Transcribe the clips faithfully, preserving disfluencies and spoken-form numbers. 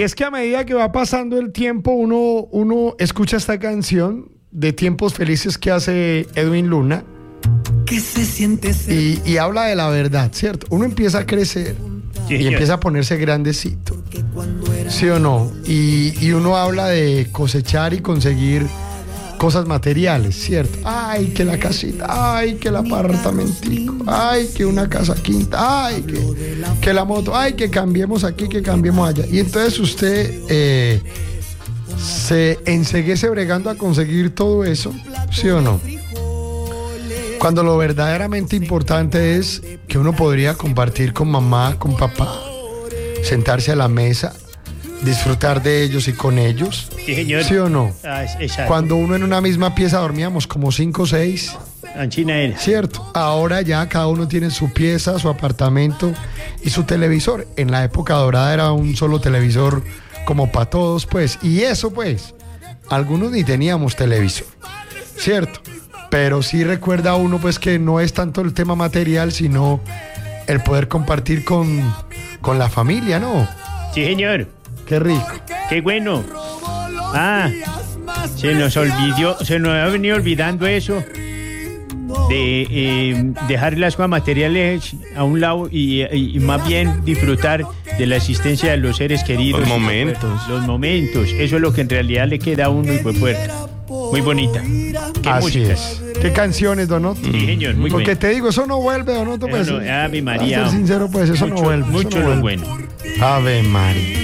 Y es que a medida que va pasando el tiempo, uno, uno escucha esta canción de Tiempos Felices que hace Edwin Luna. Que se siente ser. Y, y habla de la verdad, ¿cierto? Uno empieza a crecer Sí, y señor. empieza a ponerse grandecito. ¿Sí o no? Y, y uno habla de cosechar y conseguir cosas materiales, ¿cierto? Ay, que la casita, ay, que el apartamentico, ay, que una casa quinta, ay, que, que la moto, ay, que cambiemos aquí, que cambiemos allá. Y entonces usted eh, se enseguece bregando a conseguir todo eso, ¿sí o no? Cuando lo verdaderamente importante es que uno podría compartir con mamá, con papá, sentarse a la mesa, disfrutar de ellos y con ellos. Sí, señor. ¿Sí o no? Ah, exacto. Cuando uno en una misma pieza dormíamos como cinco o seis, Anchina era. ¿cierto? Ahora ya cada uno tiene su pieza, su apartamento y su televisor. En la época dorada era un solo televisor como para todos, pues. Y eso, pues, algunos ni teníamos televisor, ¿cierto? Pero sí recuerda uno, pues, que no es tanto el tema material, sino el poder compartir con, con la familia, ¿no? Sí, señor. Qué rico. Qué bueno. Ah, se nos olvidó, se nos ha venido olvidando eso de eh, dejar las cosas materiales a un lado y, y- y más bien disfrutar de la existencia de los seres queridos. Los momentos. Los momentos. Eso es lo que en realidad le queda a uno y fue fuerte. Muy bonita. Qué Así música. es. Qué canciones, Donoto. Sí, señor, muy Porque bueno. te digo, eso no vuelve, Donoto, pues. Eso no, Ave María. Para ser sincero, pues, eso mucho, no vuelve. eso Mucho no lo vuelve. bueno. Ave María.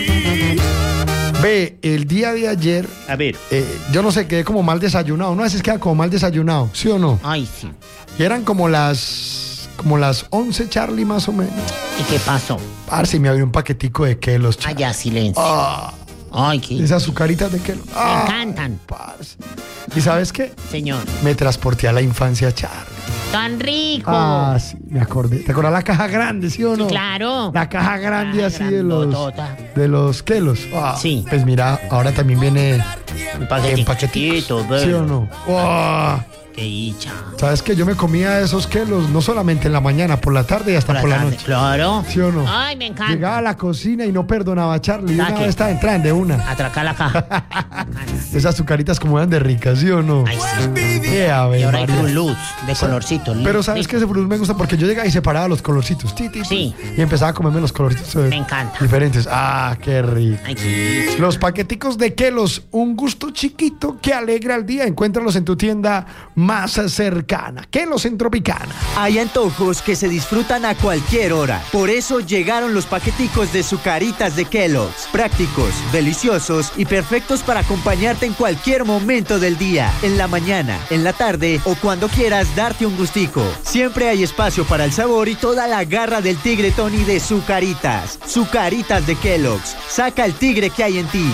Ve, el día de ayer, A ver. eh, yo no sé, quedé como mal desayunado. No, a veces queda como mal desayunado, ¿sí o no? Ay, sí. Y eran como las como las once, Charlie, más o menos. ¿Y qué pasó? Parce, me abrió un paquetico de Kelos, Charlie. Allá, silencio. Ah, Ay, qué. esas azucaritas de Kelos. Me Ah, encantan, parce. ¿Y sabes qué? señor. Me transporté a la infancia, Charlie. Tan rico. Ah, sí, me acordé. ¿Te acuerdas la caja grande, sí o no? Sí, claro. La caja grande Caja así de los grandotota. de los Kelos. Ah, Sí. Pues mira, ahora también viene Un paquetico en paquetitos. chiquito, ¿Sí verde. o no? ¡Wow! Qué dicha. ¿Sabes qué? Yo me comía esos Kelos no solamente en la mañana, por la tarde y hasta por la, tarde, noche. Claro. ¿Sí o no? Ay, me encanta. Llegaba a la cocina y no perdonaba a Charlie. Una ¿Sabe qué? vez estaba entrando de una. Atracar la caja. Esas azucaritas como eran de ricas, ¿sí o no? Ay, sí. Qué ave Y ahora hay María. Fruit Loops de colorcito. Pero ¿sabes qué? Ese fruit me gusta porque yo llegaba y separaba los colorcitos. Ti, ti, ti, Sí. Y empezaba a comerme los colorcitos. eh, Me encanta. Diferentes. Ah, qué rico. Ay, qué. Los paqueticos de Kelos, un gusto chiquito que alegra el día. Encuéntralos en tu tienda más cercana. Kelos en Tropicana. Hay antojos que se disfrutan a cualquier hora. Por eso llegaron los paqueticos de Zucaritas de Kellogg's. Prácticos, deliciosos y perfectos para acompañarte en cualquier momento del día. En la mañana, en la tarde o cuando quieras darte un gustico. Siempre hay espacio para el sabor y toda la garra del tigre Tony de Zucaritas. Zucaritas de Kellogg's. Saca el tigre que hay en ti.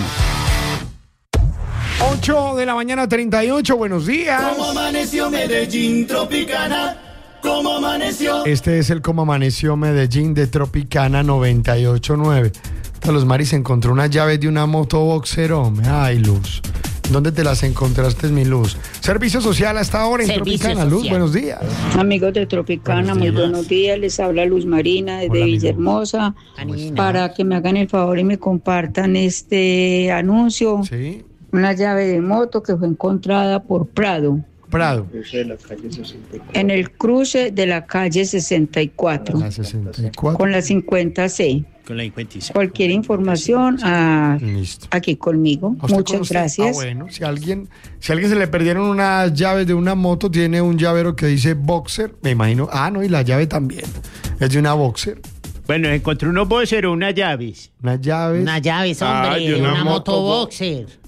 ocho de la mañana, treinta y ocho. Buenos días. Como amaneció Medellín Tropicana, como amaneció. Este es el Como Amaneció Medellín de Tropicana noventa y ocho punto nueve. Los Maris encontró unas llaves de una moto boxer, hombre. Ay, Luz. ¿Dónde te las encontraste, mi Luz? Servicio social hasta ahora en Servicio Tropicana. Luz, social. buenos días. Amigos de Tropicana, muy buenos días. Les habla Luz Marina desde Hola, amigo. Villahermosa Anina. para que me hagan el favor y me compartan este anuncio. Sí. Una llave de moto que fue encontrada por Prado Prado. en el cruce de la calle sesenta y cuatro La sesenta y cuatro. con la cincuenta C. Con la cincuenta y seis. Cualquier información a- Listo. aquí conmigo. ¿A usted Muchas conoce? gracias. Ah, bueno, si a alguien, si a alguien se le perdieron unas llaves de una moto, tiene un llavero que dice boxer, me imagino. Ah, no, y la llave también. Es de una boxer. Bueno, encontré unos boxer o unas llaves. Unas llaves. Una llave, hombre. Ay, de una una moto moto boxer.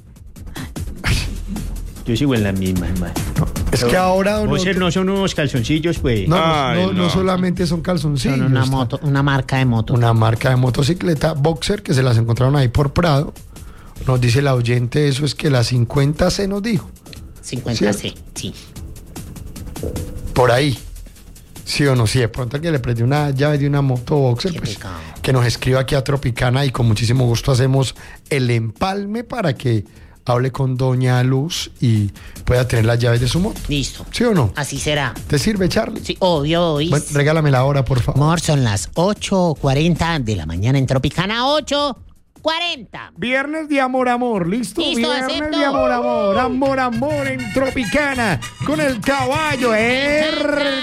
Yo sigo en la misma, hermano. Es que ahora don Boxer Otto- no son unos calzoncillos, pues. no, no, Ay, no, no no. solamente son calzoncillos. Son una está moto, una marca de moto. Una marca de motocicleta boxer que se las encontraron ahí por Prado. Nos dice la oyente, eso es que la cincuenta C nos dijo. cincuenta C, sí. Por ahí. Sí o no, sí, de pronto que le prendió una llave de una moto boxer, Qué pues pecado. que nos escriba aquí a Tropicana y con muchísimo gusto hacemos el empalme para que hable con Doña Luz y pueda tener las llaves de su moto. Listo. ¿Sí o no? Así será. ¿Te sirve, Charlie? Sí, obvio, ¿oís? Bueno, regálame la hora, por favor. Amor, son las ocho cuarenta de la mañana en Tropicana. ocho cuarenta. Viernes de amor, amor, ¿listo? Listo, Viernes acepto. de amor, amor, amor, amor en Tropicana con el caballo, ¿eh?